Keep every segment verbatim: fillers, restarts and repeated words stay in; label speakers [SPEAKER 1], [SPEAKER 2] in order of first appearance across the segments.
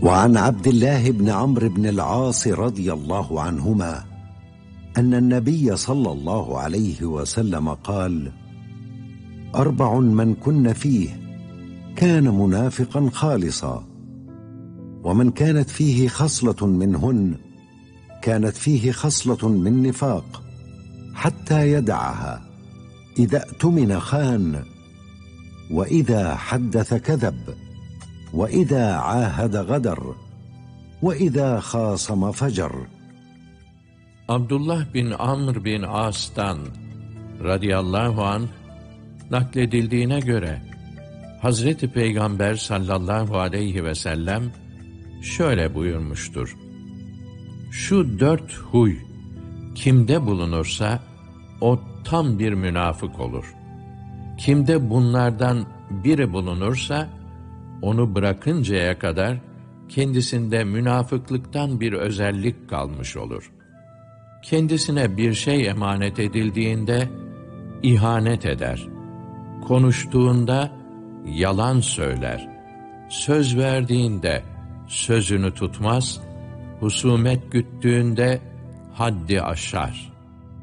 [SPEAKER 1] وعن عبد الله بن عمرو بن العاص رضي الله عنهما أن النبي صلى الله عليه وسلم قال: أربع من كن فيه كان منافقا خالصا، ومن كانت فيه خصلة منهن كانت فيه خصلة من نفاق حتى يدعها: إذا اؤتمن خان، وإذا حدث كذب، وإذا عاهد غدر، وإذا خاصم فجر.
[SPEAKER 2] Abdullah bin Amr bin As'tan radıyallahu anh nakledildiğine göre Hazreti Peygamber sallallahu aleyhi ve sellem şöyle buyurmuştur: Şu dört huy kimde bulunursa o tam bir münafık olur. Kimde bunlardan biri bulunursa onu bırakıncaya kadar kendisinde münafıklıktan bir özellik kalmış olur. Kendisine bir şey emanet edildiğinde ihanet eder. Konuştuğunda yalan söyler. Söz verdiğinde sözünü tutmaz. Husumet güttüğünde haddi aşar.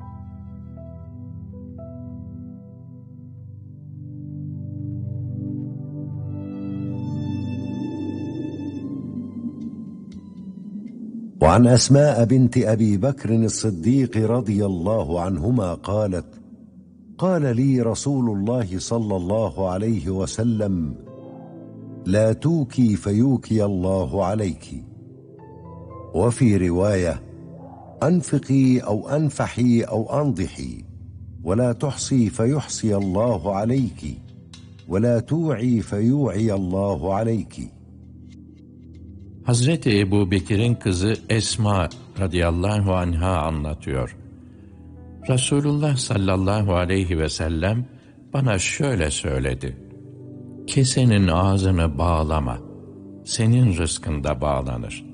[SPEAKER 1] وعن أسماء بنت أبي بكر الصديق رضي الله عنهما قالت: قال لي رسول الله صلى الله عليه وسلم: لا توكي فيوكي الله عليك. وفي رواية: أنفقي أو أنفحي أو أنضحي، ولا تحصي فيحصي الله عليك، ولا توعي فيوعي الله عليك.
[SPEAKER 2] Hazreti Ebu Bekir'in kızı Esma radıyallahu anha anlatıyor. Resulullah sallallahu aleyhi ve sellem bana şöyle söyledi: Kesenin ağzını bağlama, senin rızkın da bağlanır.